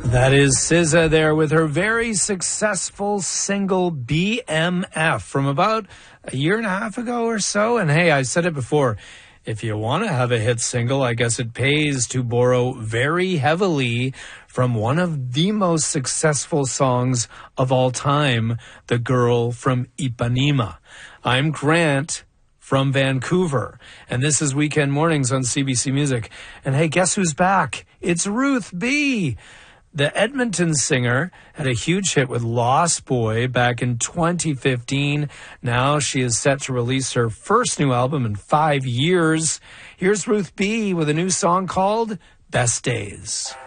That is SZA there with her very successful single BMF from about a year and a half ago or so. And hey, I said it before, if you want to have a hit single, I guess it pays to borrow very heavily from one of the most successful songs of all time, The Girl from Ipanema. I'm Grant from Vancouver, and this is Weekend Mornings on CBC Music. And hey, guess who's back? It's Ruth B. The Edmonton singer had a huge hit with Lost Boy back in 2015. Now she is set to release her first new album in 5 years. Here's Ruth B. with a new song called Best Days.